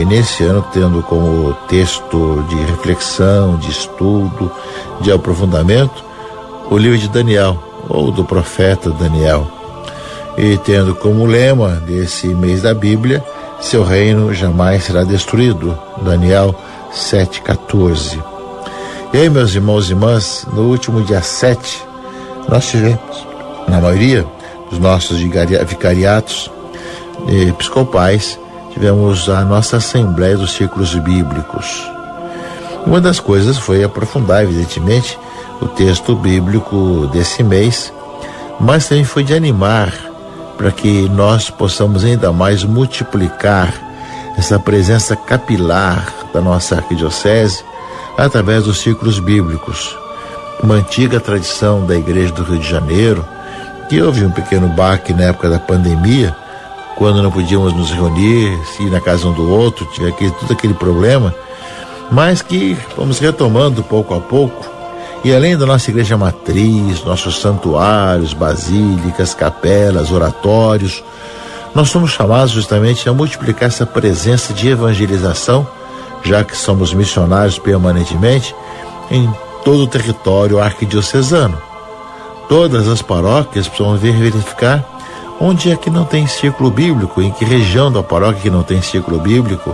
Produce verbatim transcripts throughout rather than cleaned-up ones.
E nesse ano tendo como texto de reflexão, de estudo, de aprofundamento, o livro de Daniel, ou do profeta Daniel. E tendo como lema desse mês da Bíblia, seu reino jamais será destruído, Daniel sete, quatorze. E aí, meus irmãos e irmãs, no último dia sete, nós tivemos, na maioria dos nossos vicariatos episcopais, tivemos a nossa Assembleia dos Círculos Bíblicos. Uma das coisas foi aprofundar, evidentemente, o texto bíblico desse mês, mas também foi de animar para que nós possamos ainda mais multiplicar essa presença capilar da nossa arquidiocese através dos círculos bíblicos. Uma antiga tradição da Igreja do Rio de Janeiro, que houve um pequeno baque na época da pandemia, quando não podíamos nos reunir, ir na casa um do outro, tinha aquele, tudo aquele problema, mas que vamos retomando pouco a pouco. E além da nossa igreja matriz, nossos santuários, basílicas, capelas, oratórios, nós somos chamados justamente a multiplicar essa presença de evangelização, já que somos missionários permanentemente em todo o território arquidiocesano. Todas as paróquias precisam verificar onde é que não tem círculo bíblico, em que região da paróquia que não tem círculo bíblico,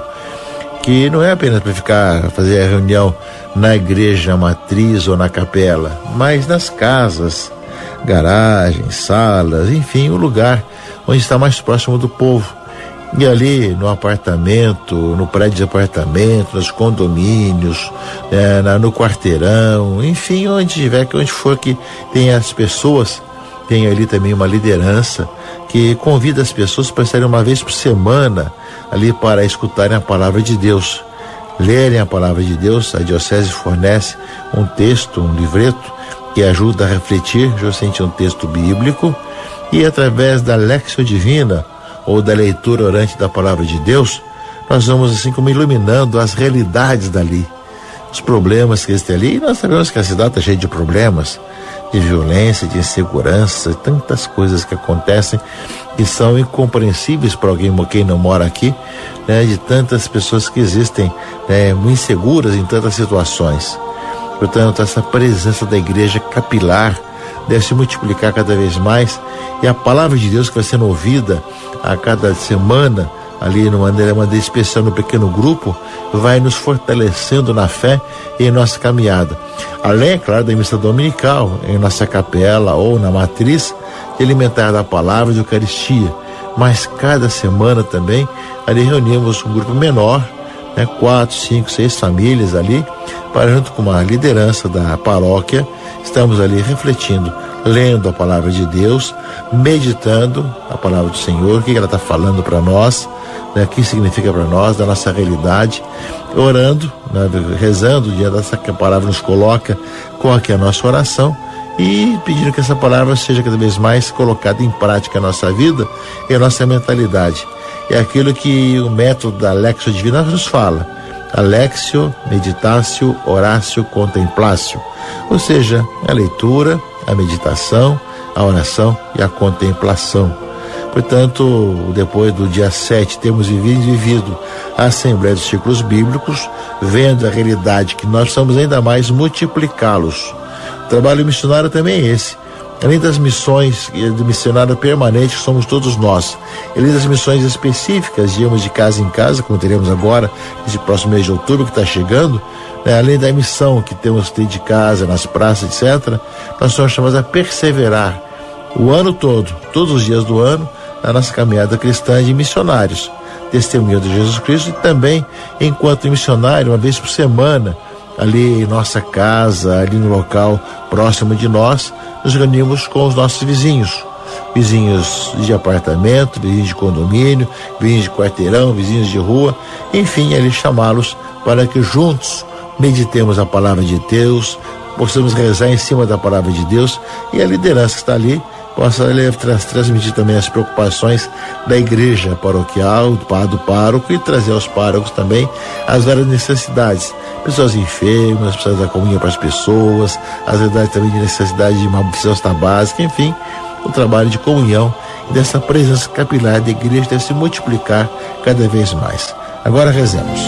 que não é apenas para ficar, fazer a reunião na igreja matriz ou na capela, mas nas casas, garagens, salas, enfim, o lugar onde está mais próximo do povo. E ali no apartamento, no prédio de apartamento, nos condomínios, é, na, no quarteirão, enfim, onde tiver, onde for que tem as pessoas, tem ali também uma liderança que convida as pessoas para estarem uma vez por semana ali para escutarem a palavra de Deus, lerem a palavra de Deus. A diocese fornece um texto, um livreto que ajuda a refletir justamente um texto bíblico, e através da Lexio Divina, ou da leitura orante da palavra de Deus, nós vamos assim como iluminando as realidades dali, os problemas que existem ali. E nós sabemos que a cidade está cheia de problemas, de violência, de insegurança, tantas coisas que acontecem que são incompreensíveis para alguém quem não mora aqui, né, de tantas pessoas que existem, né, inseguras em tantas situações. Portanto, essa presença da igreja capilar deve se multiplicar cada vez mais, e a palavra de Deus que vai sendo ouvida a cada semana ali de uma maneira, maneira especial no pequeno grupo, vai nos fortalecendo na fé e em nossa caminhada. Além, é claro, da missa dominical em nossa capela ou na matriz, de alimentar da palavra de Eucaristia, mas cada semana também ali reunimos um grupo menor, né, quatro, cinco, seis famílias ali, para junto com uma liderança da paróquia, estamos ali refletindo, lendo a palavra de Deus, meditando a palavra do Senhor, o que ela está falando para nós, né, o que significa para nós, da nossa realidade, orando, né, rezando diante dessa que a palavra nos coloca, qual que é a nossa oração, e pedindo que essa palavra seja cada vez mais colocada em prática na nossa vida e a nossa mentalidade. É aquilo que o método da Lexio Divina nos fala: Alexio, meditatio, oratio, contemplatio. Ou seja, a leitura, a meditação, a oração e a contemplação. Portanto, depois do dia sete, temos vivido, vivido a Assembleia dos Círculos Bíblicos, vendo a realidade que nós precisamos ainda mais multiplicá-los. O trabalho missionário também é esse. Além das missões do missionário permanente que somos todos nós, além das missões específicas de irmos de casa em casa, como teremos agora nesse próximo mês de outubro que está chegando, né? Além da missão que temos que ter de casa, nas praças, etcétera, nós somos chamados a perseverar o ano todo, todos os dias do ano, na nossa caminhada cristã de missionários, testemunho de Jesus Cristo, e também enquanto missionário, uma vez por semana, ali em nossa casa, ali no local próximo de nós, nos reunimos com os nossos vizinhos, vizinhos de apartamento, vizinhos de condomínio, vizinhos de quarteirão, vizinhos de rua, enfim, ali chamá-los para que juntos meditemos a palavra de Deus, possamos rezar em cima da palavra de Deus, e a liderança que está ali possa transmitir também as preocupações da igreja paroquial, do pároco, e trazer aos párocos também as várias necessidades, pessoas enfermas, pessoas da comunhão para as pessoas, as verdades também de necessidade de uma cesta básica, enfim, o trabalho de comunhão e dessa presença capilar da igreja deve se multiplicar cada vez mais. Agora rezemos.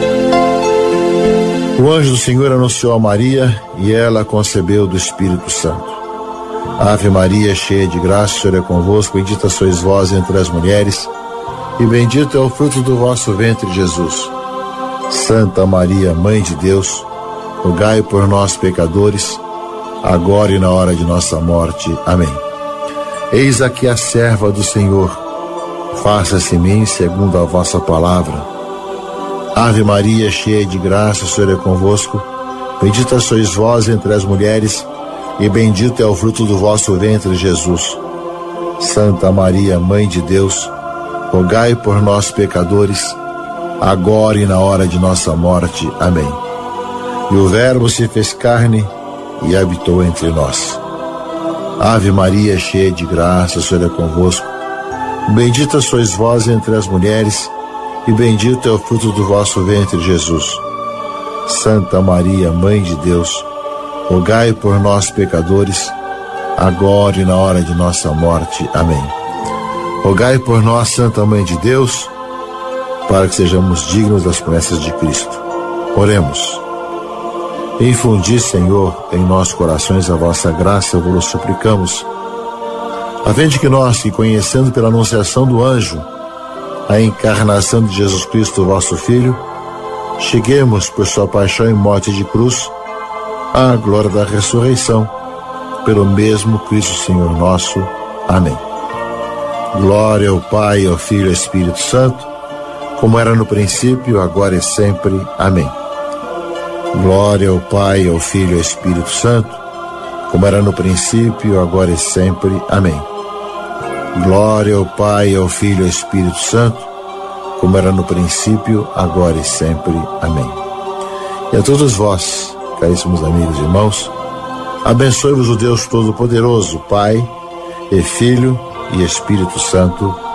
O anjo do Senhor anunciou a Maria e ela concebeu do Espírito Santo. Ave Maria, cheia de graça, o Senhor é convosco, bendita sois vós entre as mulheres, e bendito é o fruto do vosso ventre, Jesus. Santa Maria, Mãe de Deus, rogai por nós, pecadores, agora e na hora de nossa morte. Amém. Eis aqui a serva do Senhor, faça-se em mim segundo a vossa palavra. Ave Maria, cheia de graça, o Senhor é convosco, bendita sois vós entre as mulheres, e bendito é o fruto do vosso ventre, Jesus. Santa Maria, Mãe de Deus, rogai por nós, pecadores, agora e na hora de nossa morte. Amém. E o Verbo se fez carne e habitou entre nós. Ave Maria, cheia de graça, o Senhor é convosco. Bendita sois vós entre as mulheres, e bendito é o fruto do vosso ventre, Jesus. Santa Maria, Mãe de Deus, rogai por nós, pecadores, agora e na hora de nossa morte. Amém. Rogai por nós, Santa Mãe de Deus, para que sejamos dignos das promessas de Cristo. Oremos. Infundi, Senhor, em nossos corações a vossa graça, vos suplicamos, a fim de que nós, que conhecendo pela anunciação do anjo a encarnação de Jesus Cristo, vosso Filho, cheguemos, por sua paixão e morte de cruz, à glória da ressurreição, pelo mesmo Cristo Senhor nosso. Amém. Glória ao Pai, ao Filho e ao Espírito Santo, como era no princípio, agora e sempre. Amém. Glória ao Pai, ao Filho e ao Espírito Santo, como era no princípio, agora e sempre. Amém. Glória ao Pai, ao Filho e ao Espírito Santo, como era no princípio, agora e sempre. Amém. E a todos vós, caríssimos amigos e irmãos, abençoe-vos o Deus Todo-Poderoso, Pai e Filho e Espírito Santo.